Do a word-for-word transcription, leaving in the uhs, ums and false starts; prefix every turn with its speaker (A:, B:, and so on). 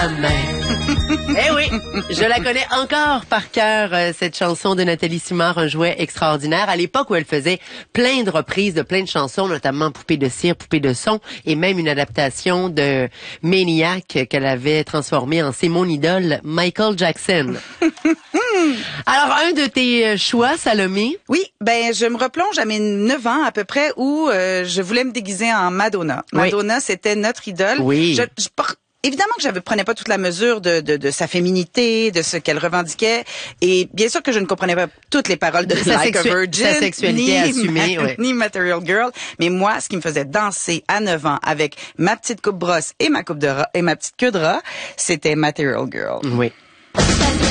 A: Eh oui, je la connais encore par cœur, euh, cette chanson de Nathalie Simard, un jouet extraordinaire. À l'époque où elle faisait plein de reprises de plein de chansons, notamment Poupée de cire, Poupée de son, et même une adaptation de Maniac qu'elle avait transformée en C'est mon idole, Michael Jackson. Alors, un de tes choix, Salomé?
B: Oui, ben je me replonge à mes neuf ans à peu près où euh, je voulais me déguiser en Madonna.
A: Oui.
B: Madonna, c'était notre idole.
A: Oui.
B: Je, je por- Évidemment que je ne prenais pas toute la mesure de, de, de sa féminité, de ce qu'elle revendiquait. Et bien sûr que je ne comprenais pas toutes les paroles de
A: Sa
B: Like
A: sexu-
B: a Virgin,
A: sa sexualité
B: ni,
A: assumée,
B: ma-
A: ouais.
B: ni Material Girl. Mais moi, ce qui me faisait danser à neuf ans avec ma petite coupe brosse et ma coupe de rat, et ma petite queue de rat, c'était Material Girl.
A: Oui.